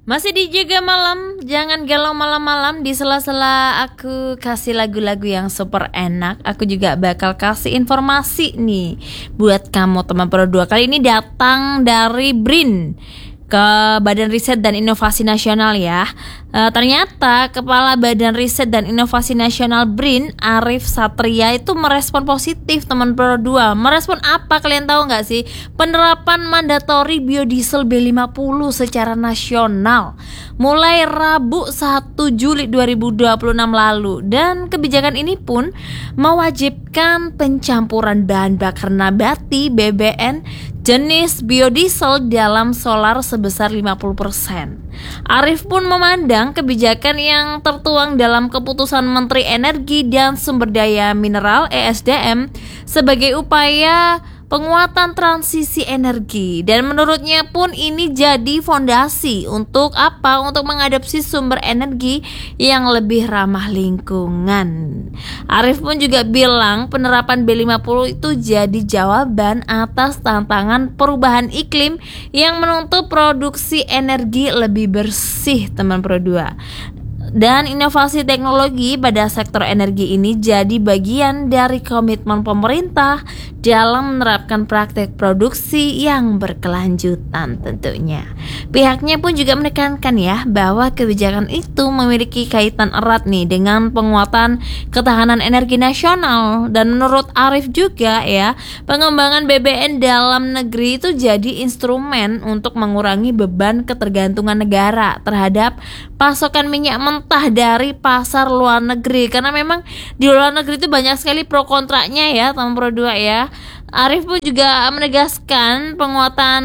Masih di Juga Malam, jangan galau malam-malam. Di sela-sela aku kasih lagu-lagu yang super enak, aku juga bakal kasih informasi nih buat kamu teman Pro 2. Kali ini datang dari BRIN, ke Badan Riset dan Inovasi Nasional ya. Ternyata Kepala Badan Riset dan Inovasi Nasional BRIN, Arief Satria, itu merespon positif teman Pro 2. Merespon apa, kalian tahu nggak sih? Penerapan mandatori biodiesel B50 secara nasional mulai Rabu 1 Juli 2026 lalu. Dan kebijakan ini pun mewajibkan pencampuran bahan bakar nabati BBN jenis biodiesel dalam solar sebesar 50%. Arief pun memandang kebijakan yang tertuang dalam keputusan Menteri Energi dan Sumber Daya Mineral (ESDM) sebagai upaya penguatan transisi energi, dan menurutnya pun ini jadi fondasi untuk apa? Untuk mengadopsi sumber energi yang lebih ramah lingkungan. Arief pun juga bilang penerapan B50 itu jadi jawaban atas tantangan perubahan iklim yang menuntut produksi energi lebih bersih teman Pro 2. Dan inovasi teknologi pada sektor energi ini jadi bagian dari komitmen pemerintah dalam menerapkan praktek produksi yang berkelanjutan tentunya. Pihaknya pun juga menekankan ya bahwa kebijakan itu memiliki kaitan erat nih dengan penguatan ketahanan energi nasional. Dan menurut Arief juga ya, pengembangan BBN dalam negeri itu jadi instrumen untuk mengurangi beban ketergantungan negara terhadap pasokan minyak mentah dari pasar luar negeri, karena memang di luar negeri itu banyak sekali pro kontraknya ya teman Pro 2 ya. Arief pun juga menegaskan penguatan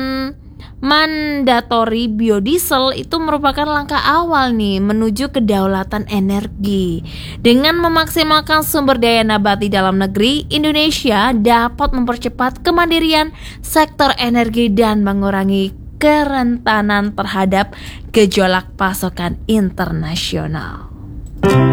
mandatori biodiesel itu merupakan langkah awal nih menuju kedaulatan energi. Dengan memaksimalkan sumber daya nabati dalam negeri, Indonesia dapat mempercepat kemandirian sektor energi dan mengurangi kerentanan terhadap gejolak pasokan internasional.